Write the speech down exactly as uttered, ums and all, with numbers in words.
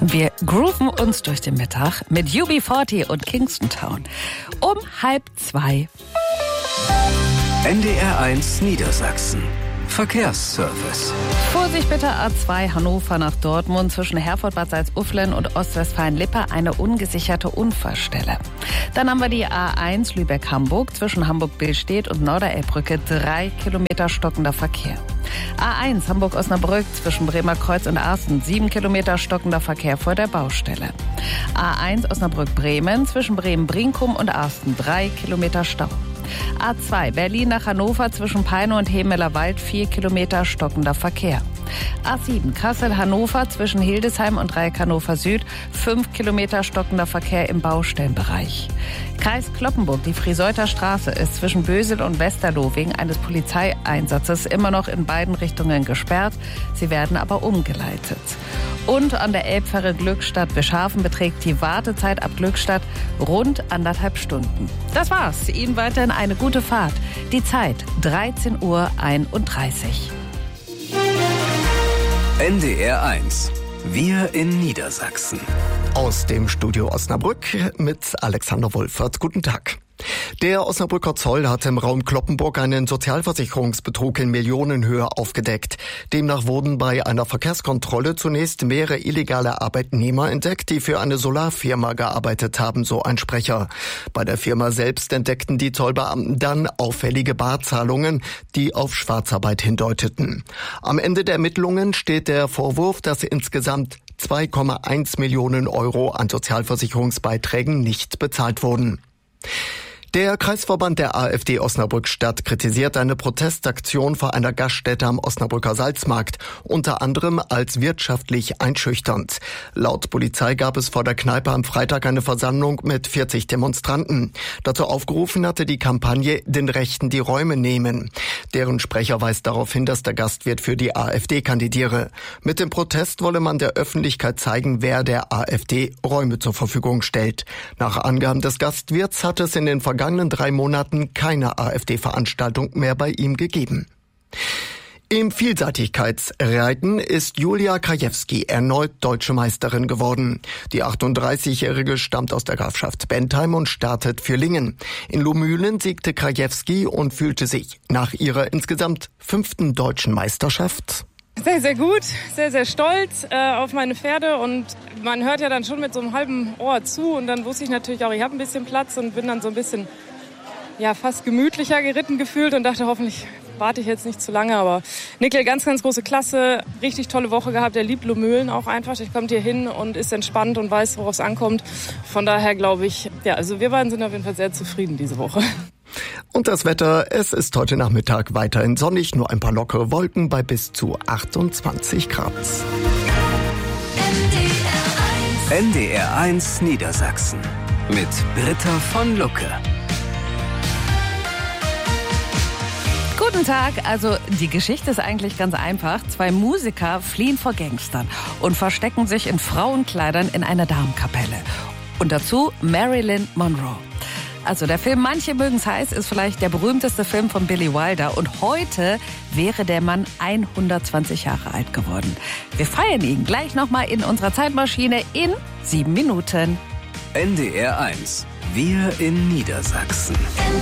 Wir grooven uns durch den Mittag mit U B vierzig und Kingston Town. Um halb zwei. N D R eins Niedersachsen. Verkehrsservice. Vorsicht bitte, A zwei Hannover nach Dortmund zwischen Herford, Bad Salzuflen und Ostwestfalen-Lippe eine ungesicherte Unfallstelle. Dann haben wir die A eins Lübeck-Hamburg zwischen Hamburg-Billstedt und Norderelbbrücke drei Kilometer stockender Verkehr. A eins Hamburg-Osnabrück zwischen Bremerkreuz und Arsten sieben Kilometer stockender Verkehr vor der Baustelle. A eins Osnabrück-Bremen zwischen Bremen-Brinkum und Arsten drei Kilometer Stau. A zwei Berlin nach Hannover zwischen Peine und Hemelerwald vier Kilometer stockender Verkehr. A sieben Kassel-Hannover zwischen Hildesheim und Dreieck Hannover Süd fünf Kilometer stockender Verkehr im Baustellenbereich. Kreis Cloppenburg, die Frieseuter Straße ist zwischen Bösel und Westerlo wegen eines Polizeieinsatzes immer noch in beiden Richtungen gesperrt. Sie werden aber umgeleitet. Und an der Elbfähre Glückstadt-Bischhafen beträgt die Wartezeit ab Glückstadt rund anderthalb Stunden. Das war's. Ihnen weiterhin eine gute Fahrt. Die Zeit dreizehn Uhr einunddreißig. N D R eins. Wir in Niedersachsen. Aus dem Studio Osnabrück mit Alexander Wolfert. Guten Tag. Der Osnabrücker Zoll hat im Raum Cloppenburg einen Sozialversicherungsbetrug in Millionenhöhe aufgedeckt. Demnach wurden bei einer Verkehrskontrolle zunächst mehrere illegale Arbeitnehmer entdeckt, die für eine Solarfirma gearbeitet haben, so ein Sprecher. Bei der Firma selbst entdeckten die Zollbeamten dann auffällige Barzahlungen, die auf Schwarzarbeit hindeuteten. Am Ende der Ermittlungen steht der Vorwurf, dass insgesamt zwei Komma eins Millionen Euro an Sozialversicherungsbeiträgen nicht bezahlt wurden. Der Kreisverband der AfD Osnabrück-Stadt kritisiert eine Protestaktion vor einer Gaststätte am Osnabrücker Salzmarkt, unter anderem als wirtschaftlich einschüchternd. Laut Polizei gab es vor der Kneipe am Freitag eine Versammlung mit vierzig Demonstranten. Dazu aufgerufen hatte die Kampagne "Den Rechten die Räume nehmen". Deren Sprecher weist darauf hin, dass der Gastwirt für die AfD kandidiere. Mit dem Protest wolle man der Öffentlichkeit zeigen, wer der AfD Räume zur Verfügung stellt. Nach Angaben des Gastwirts hat es in den vergangenen drei Monaten keine AfD-Veranstaltung mehr bei ihm gegeben. Im Vielseitigkeitsreiten ist Julia Krajewski erneut deutsche Meisterin geworden. Die achtunddreißigjährige stammt aus der Grafschaft Bentheim und startet für Lingen. In Lohmühlen siegte Krajewski und fühlte sich nach ihrer insgesamt fünften deutschen Meisterschaft sehr, sehr gut, sehr, sehr stolz äh, auf meine Pferde und man hört ja dann schon mit so einem halben Ohr zu und dann wusste ich natürlich auch, ich habe ein bisschen Platz und bin dann so ein bisschen, ja, fast gemütlicher geritten gefühlt und dachte, hoffentlich warte ich jetzt nicht zu lange, aber Nickel, ganz, ganz große Klasse, richtig tolle Woche gehabt, der liebt Lohmühlen auch einfach, der kommt hier hin und ist entspannt und weiß, worauf es ankommt, von daher glaube ich, ja, also wir beiden sind auf jeden Fall sehr zufrieden diese Woche. Und das Wetter, es ist heute Nachmittag weiterhin sonnig, nur ein paar lockere Wolken bei bis zu achtundzwanzig Grad. N D R eins Niedersachsen mit Britta von Lucke. Guten Tag, also die Geschichte ist eigentlich ganz einfach. Zwei Musiker fliehen vor Gangstern und verstecken sich in Frauenkleidern in einer Damenkapelle. Und dazu Marilyn Monroe. Also der Film Manche mögen's heiß ist vielleicht der berühmteste Film von Billy Wilder und heute wäre der Mann hundertzwanzig Jahre alt geworden. Wir feiern ihn gleich nochmal in unserer Zeitmaschine in sieben Minuten. N D R eins. Wir in Niedersachsen.